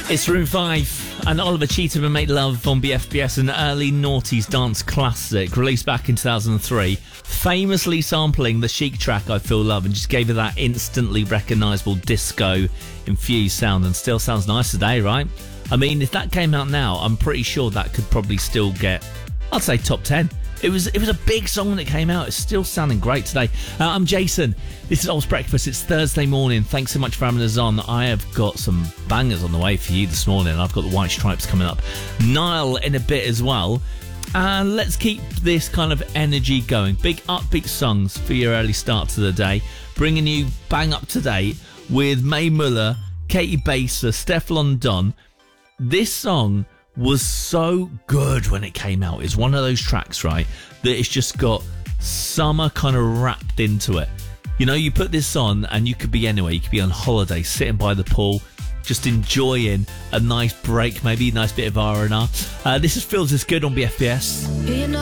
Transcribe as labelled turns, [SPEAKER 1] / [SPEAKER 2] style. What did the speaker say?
[SPEAKER 1] It's Room 5 and Oliver Cheetham and Make Love on BFBS, an early noughties dance classic released back in 2003, famously sampling the Chic track I Feel Love, and just gave it that instantly recognisable disco-infused sound, and still sounds nice today, right? I mean, if that came out now, I'm pretty sure that could probably still get, I'd say, top 10. It was a big song when it came out. It's still sounding great today. I'm Jason. This is Old's Breakfast. It's Thursday morning. Thanks so much for having us on. I have got some bangers on the way for you this morning. I've got the White Stripes coming up. Niall in a bit as well. And let's keep this kind of energy going. Big upbeat songs for your early start to the day. Bringing you bang up to date with Mae Muller, Katie Baser, Stefflon Don. This song was so good when it came out. It's one of those tracks, right, that it's just got summer kind of wrapped into it. You know, you put this on and you could be anywhere. You could be on holiday, sitting by the pool, just enjoying a nice break, maybe a nice bit of R&R. This is Feels This Good on BFBS.